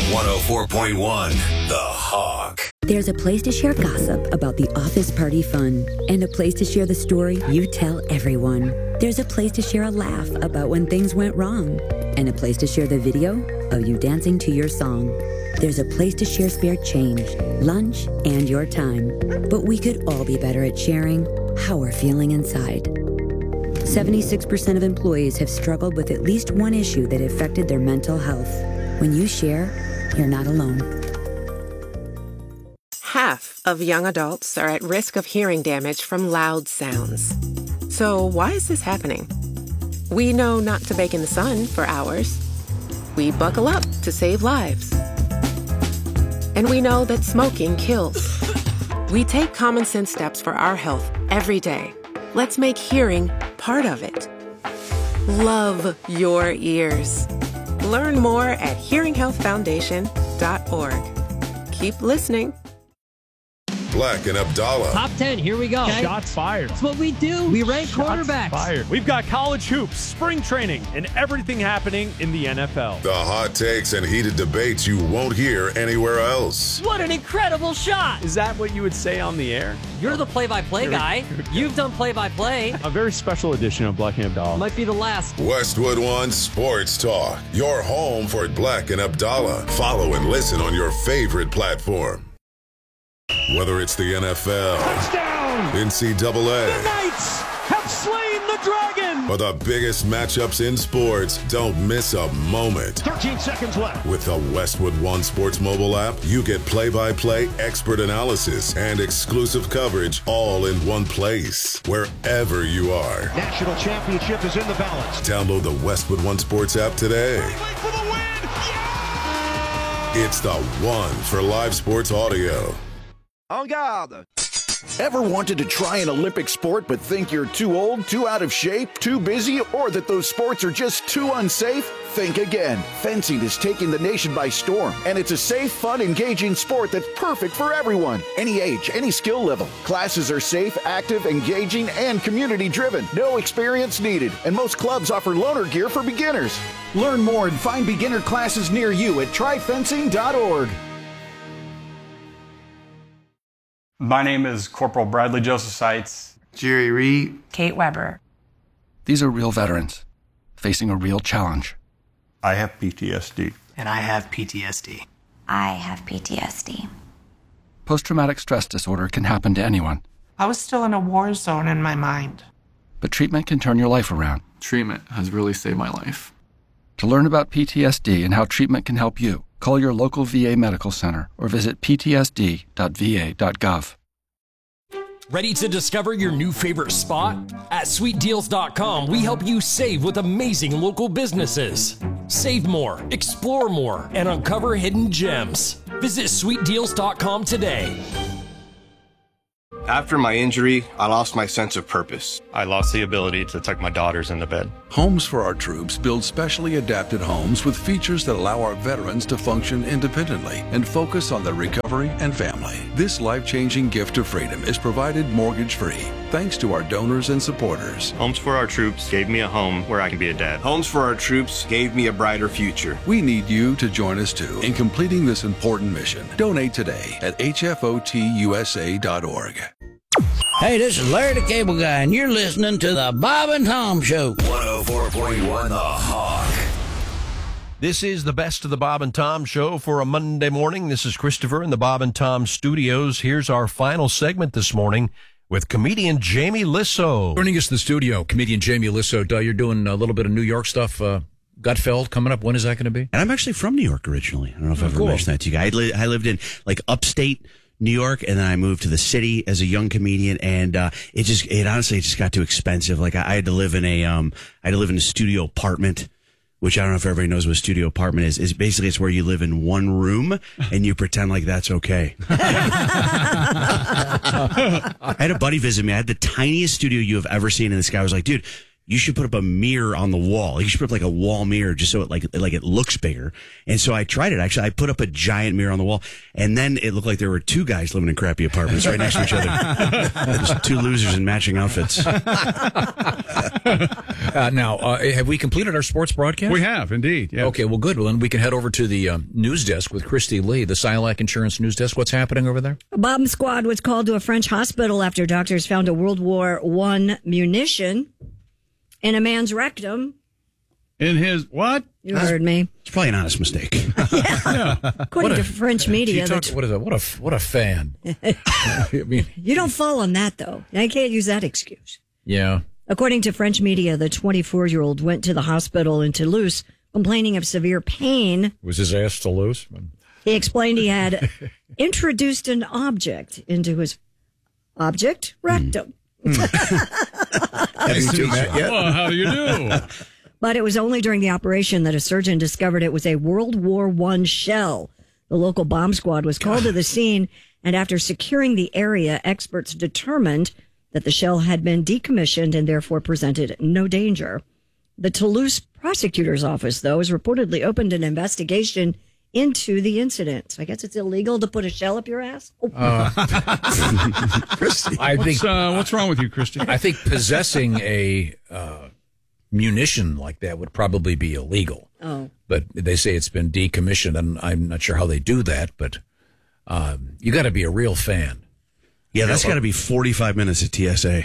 104.1 The Hawk. There's a place to share gossip about the office party fun, and a place to share the story you tell everyone. There's a place to share a laugh about when things went wrong, and a place to share the video of you dancing to your song. There's a place to share spare change, lunch, and your time. But we could all be better at sharing how we're feeling inside. 76% of employees have struggled with at least one issue that affected their mental health. When you share, you're not alone. Half of young adults are at risk of hearing damage from loud sounds. So why is this happening? We know not to bake in the sun for hours. We buckle up to save lives. And we know that smoking kills. We take common sense steps for our health every day. Let's make hearing part of it. Love your ears. Learn more at hearinghealthfoundation.org. Keep listening. Black and Abdallah. Top 10, here we go. Okay. Shots fired. That's what we do. We rank quarterbacks. Fired. We've got college hoops, spring training, and everything happening in the NFL. The hot takes and heated debates you won't hear anywhere else. What an incredible shot. Is that what you would say on the air? You're the play-by-play guy. You've done play-by-play. A very special edition of Black and Abdallah. Might be the last. Westwood One Sports Talk. Your home for Black and Abdallah. Follow and listen on your favorite platform. Whether it's the NFL, Touchdown! NCAA, The Knights have slain the dragon! or the biggest matchups in sports, don't miss a moment. 13 seconds left. With the Westwood One Sports mobile app, you get play-by-play expert analysis and exclusive coverage all in one place, wherever you are. National championship is in the balance. Download the Westwood One Sports app today. For the win! Yeah! It's the one for live sports audio. En garde! Ever wanted to try an Olympic sport but think you're too old, too out of shape, too busy, or that those sports are just too unsafe? Think again. Fencing is taking the nation by storm, and it's a safe, fun, engaging sport that's perfect for everyone. Any age, any skill level. Classes are safe, active, engaging, and community-driven. No experience needed, and most clubs offer loaner gear for beginners. Learn more and find beginner classes near you at tryfencing.org. My name is Corporal Bradley Joseph Seitz. Jerry Reed. Kate Weber. These are real veterans facing a real challenge. I have PTSD. And I have PTSD. I have PTSD. Post-traumatic stress disorder can happen to anyone. I was still in a war zone in my mind. But treatment can turn your life around. Treatment has really saved my life. To learn about PTSD and how treatment can help you, call your local VA medical center or visit ptsd.va.gov. Ready to discover your new favorite spot? At sweetdeals.com, we help you save with amazing local businesses. Save more, explore more, and uncover hidden gems. Visit sweetdeals.com today. After my injury, I lost my sense of purpose. I lost the ability to tuck my daughters into bed. Homes for Our Troops builds specially adapted homes with features that allow our veterans to function independently and focus on their recovery and family. This life-changing gift of freedom is provided mortgage-free, thanks to our donors and supporters. Homes for Our Troops gave me a home where I can be a dad. Homes for Our Troops gave me a brighter future. We need you to join us too in completing this important mission. Donate today at hfotusa.org. Hey, this is Larry the Cable Guy, and you're listening to the Bob and Tom Show. 104.1 The Hawk. This is the best of the Bob and Tom Show for a Monday morning. This is Christopher in the Bob and Tom studios. Here's our final segment this morning with comedian Jamie Lissow. Joining us in the studio, comedian Jamie Lissow. You're doing a little bit of New York stuff. Gutfeld coming up. When is that going to be? And I'm actually from New York originally. I don't know if I've ever mentioned that to you guys. I lived in like upstate New York, and then I moved to the city as a young comedian, and it honestly just got too expensive. Like I had to live in a studio apartment, which I don't know if everybody knows what a studio apartment is. Basically it's where you live in one room and you pretend like that's okay. I had a buddy visit me. I had the tiniest studio you have ever seen, and this guy was like, dude, you should put up a mirror on the wall. You should put up like a wall mirror just so it looks bigger. And so I tried it. Actually, I put up a giant mirror on the wall, and then it looked like there were two guys living in crappy apartments right next to each other. Just two losers in matching outfits. Now, have we completed our sports broadcast? We have, indeed. Yes. Okay, well, good. Well, then we can head over to the news desk with Christy Lee, the Silac Insurance news desk. What's happening over there? A bomb squad was called to a French hospital after doctors found a World War I munition in a man's rectum. In his what? You heard me. It's probably an honest mistake. Yeah. According to French media. What a fan. I mean, you don't fall on that, though. I can't use that excuse. Yeah. According to French media, the 24-year-old went to the hospital in Toulouse complaining of severe pain. Was his ass still loose? He explained he had introduced an object into his object rectum. Nice to meet you. Well, how do you do? But it was only during the operation that a surgeon discovered it was a World War I shell. The local bomb squad was called to the scene, and after securing the area, experts determined that the shell had been decommissioned and therefore presented no danger. The Toulouse prosecutor's office, though, has reportedly opened an investigation into the incident. So I guess it's illegal to put a shell up your ass. Christy, what's wrong with you, Christy? I think possessing a munition like that would probably be illegal. Oh. But they say it's been decommissioned, and I'm not sure how they do that, but you got to be a real fan. Yeah, that's got to be 45 minutes at TSA.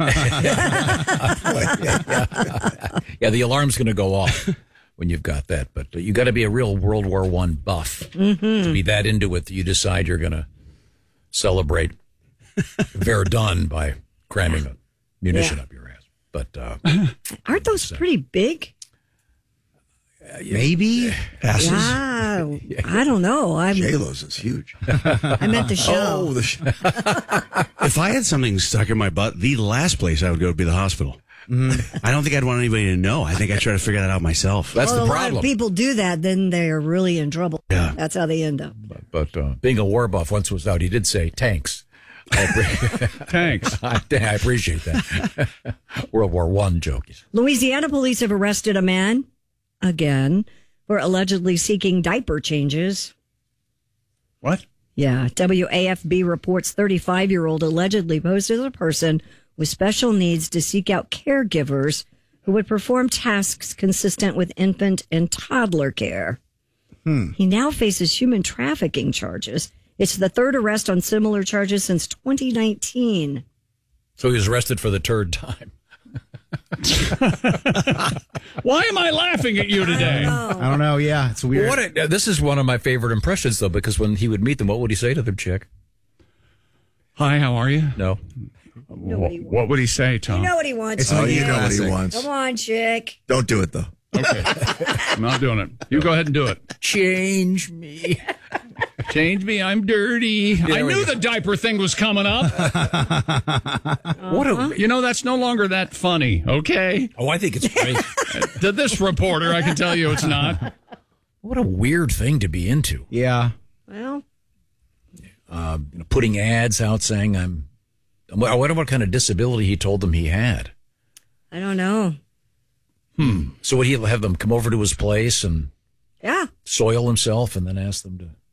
Yeah, the alarm's going to go off when you've got that. But you got to be a real World War I buff to be that into it that you decide you're going to celebrate Verdun by cramming a munition up your ass. But aren't those pretty big? Maybe. Wow. I don't know. J-Lo's is huge. I meant the show. Oh, if I had something stuck in my butt, the last place I would go would be the hospital. I don't think I'd want anybody to know. I think I'd try to figure that out myself. That's the A lot problem. of people do that, then they're really in trouble. Yeah. That's how they end up. But being a war buff once was out, he did say tanks. Thanks. I appreciate that. World War I joke. Louisiana police have arrested a man, again, for allegedly seeking diaper changes. What? Yeah. WAFB reports 35-year-old allegedly posed as a person with special needs to seek out caregivers who would perform tasks consistent with infant and toddler care. He now faces human trafficking charges. It's the third arrest on similar charges since 2019. So he was arrested for the third time. Why am I laughing at you today? I don't know. Yeah, it's weird. This is one of my favorite impressions, though, because when he would meet them, what would he say to them, Chick? Hi, how are you? No. What would he say, Tom? You know what he wants. You know what he wants. Come on, chick. Don't do it, though. Okay. I'm not doing it. You go ahead and do it. Change me. Change me. I'm dirty. I knew the diaper thing was coming up. That's no longer that funny, okay? Oh, I think it's great. To this reporter, I can tell you it's not. What a weird thing to be into. Yeah. Well, putting ads out saying I wonder what kind of disability he told them he had. I don't know. So would he have them come over to his place and Yeah. soil himself and then ask them to